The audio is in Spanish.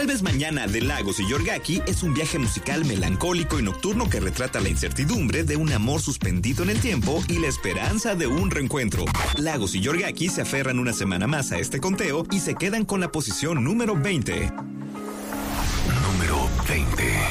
Tal vez mañana de Lagos y Yorgaki es un viaje musical melancólico y nocturno que retrata la incertidumbre de un amor suspendido en el tiempo y la esperanza de un reencuentro. Lagos y Yorgaki se aferran una semana más a este conteo y se quedan con la posición número 20.